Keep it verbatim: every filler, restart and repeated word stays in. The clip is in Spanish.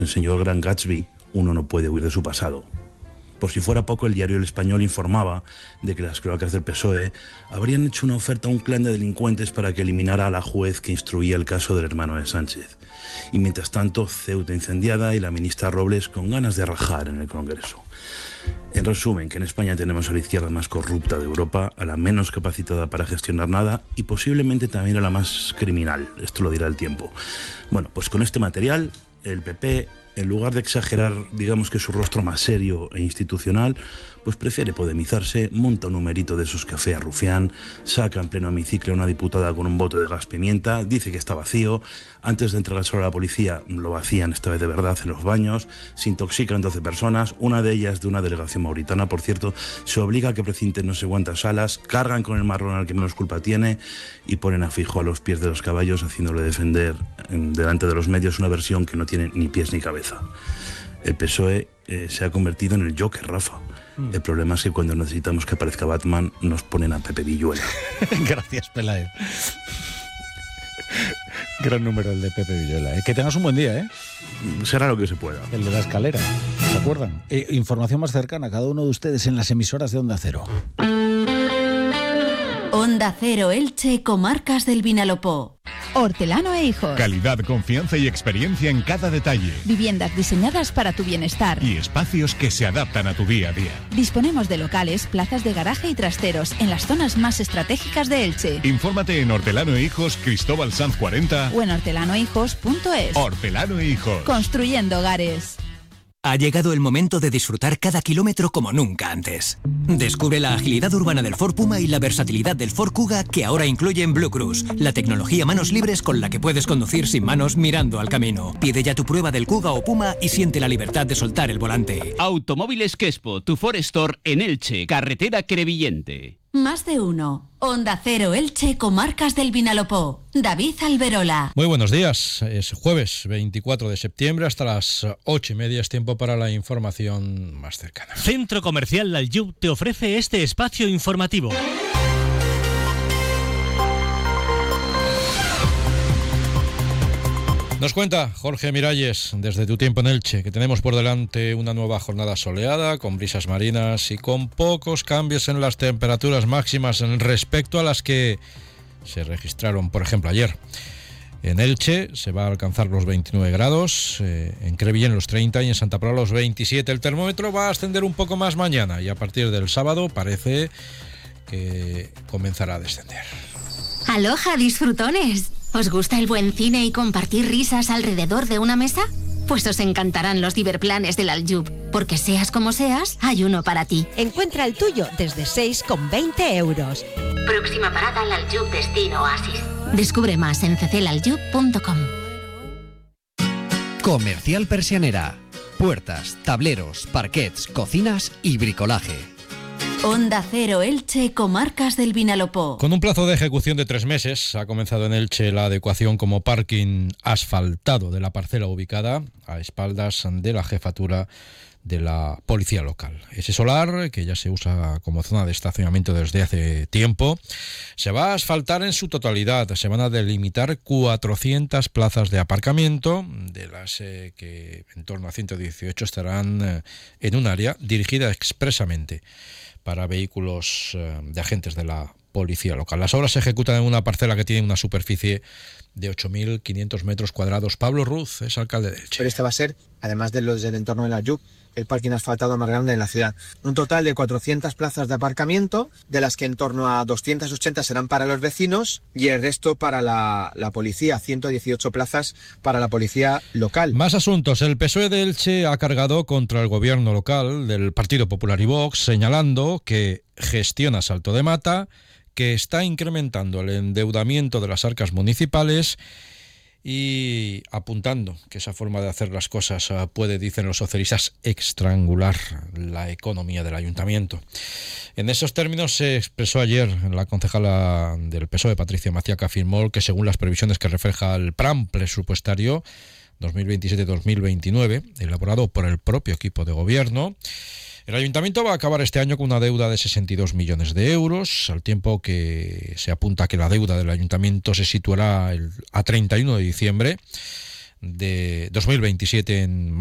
enseñó el Gran Gatsby, uno no puede huir de su pasado. Por si fuera poco, el diario El Español informaba de que las cloacas del P S O E habrían hecho una oferta a un clan de delincuentes para que eliminara a la juez que instruía el caso del hermano de Sánchez. Y mientras tanto, Ceuta incendiada y la ministra Robles con ganas de rajar en el Congreso. En resumen, que en España tenemos a la izquierda más corrupta de Europa, a la menos capacitada para gestionar nada y posiblemente también a la más criminal. Esto lo dirá el tiempo. Bueno, pues con este material, el P P, en lugar de exagerar, digamos que su rostro más serio e institucional, pues prefiere podemizarse, monta un numerito de esos café a rufián, saca en pleno hemiciclo a una diputada con un bote de gas pimienta, dice que está vacío, antes de entregárselo a la policía lo vacían esta vez de verdad en los baños, se intoxican doce personas, una de ellas de una delegación mauritana, por cierto, se obliga a que precinten no sé cuántas salas, cargan con el marrón al que menos culpa tiene y ponen a fijo a los pies de los caballos, haciéndole defender en, delante de los medios una versión que no tiene ni pies ni cabeza. El P S O E eh, se ha convertido en el Joker, Rafa. Mm. El problema es que cuando necesitamos que aparezca Batman nos ponen a Pepe Villuela. Gracias, Pelayo. Gran número el de Pepe Villuela. ¿eh? Que tengas un buen día, ¿eh? Será lo que se pueda. El de la escalera, ¿se acuerdan? Eh, información más cercana a cada uno de ustedes en las emisoras de Onda Cero. Onda Cero Elche, comarcas del Vinalopó. Hortelano e Hijos. Calidad, confianza y experiencia en cada detalle. Viviendas diseñadas para tu bienestar. Y espacios que se adaptan a tu día a día. Disponemos de locales, plazas de garaje y trasteros en las zonas más estratégicas de Elche. Infórmate en Hortelano e Hijos, Cristóbal Sanz cuarenta o en hortelano e hijos punto es. Hortelano e Hijos. Construyendo hogares. Ha llegado el momento de disfrutar cada kilómetro como nunca antes. Descubre la agilidad urbana del Ford Puma y la versatilidad del Ford Kuga, que ahora incluyen Blue Cruise, la tecnología manos libres con la que puedes conducir sin manos mirando al camino. Pide ya tu prueba del Kuga o Puma y siente la libertad de soltar el volante. Automóviles Quespo, tu Ford Store en Elche, carretera Crevillente. Más de uno. Onda Cero Elche, comarcas del Vinalopó. David Alberola. Muy buenos días. Es jueves veinticuatro de septiembre. Hasta las ocho y media es tiempo para la información más cercana. Centro Comercial Lalyub te ofrece este espacio informativo. Nos cuenta Jorge Miralles, desde Tu Tiempo en Elche, que tenemos por delante una nueva jornada soleada, con brisas marinas y con pocos cambios en las temperaturas máximas respecto a las que se registraron, por ejemplo, ayer. En Elche se va a alcanzar los veintinueve grados, eh, en Crevillent los treinta y en Santa Pola los veintisiete. El termómetro va a ascender un poco más mañana y a partir del sábado parece que comenzará a descender. ¡Aloha, disfrutones! ¿Os gusta el buen cine y compartir risas alrededor de una mesa? Pues os encantarán los Diverplanes del Lalyub, porque seas como seas, hay uno para ti. Encuentra el tuyo desde seis con veinte euros. Próxima parada Lalyub Destino Oasis. Descubre más en c c lalyub punto com. Comercial Persianera. Puertas, tableros, parquets, cocinas y bricolaje. Onda Cero Elche, comarcas del Vinalopó. Con un plazo de ejecución de tres meses, ha comenzado en Elche la adecuación como parking asfaltado de la parcela ubicada a espaldas de la jefatura de la policía local. Ese solar, que ya se usa como zona de estacionamiento desde hace tiempo, se va a asfaltar en su totalidad. Se van a delimitar cuatrocientas plazas de aparcamiento, de las eh, que en torno a ciento dieciocho estarán eh, en un área dirigida expresamente para vehículos eh, de agentes de la policía local. Las obras se ejecutan en una parcela que tiene una superficie de ocho mil quinientos metros cuadrados. Pablo Ruz es alcalde de Elche. Pero este va a ser, además de los del entorno de Lalyub, el parking asfaltado más grande de la ciudad. Un total de cuatrocientas plazas de aparcamiento, de las que en torno a doscientas ochenta serán para los vecinos y el resto para la, la policía, ciento dieciocho plazas para la policía local. Más asuntos. El P S O E de Elche ha cargado contra el gobierno local del Partido Popular y Vox, señalando que gestiona Salto de Mata, que está incrementando el endeudamiento de las arcas municipales y apuntando que esa forma de hacer las cosas puede, dicen los socialistas, estrangular la economía del ayuntamiento. En esos términos se expresó ayer la concejala del P S O E, Patricia Macía, que afirmó que según las previsiones que refleja el plan presupuestario dos mil veintisiete dos mil veintinueve, elaborado por el propio equipo de gobierno, el ayuntamiento va a acabar este año con una deuda de sesenta y dos millones de euros, al tiempo que se apunta que la deuda del ayuntamiento se situará el, a treinta y uno de diciembre de dos mil veintisiete en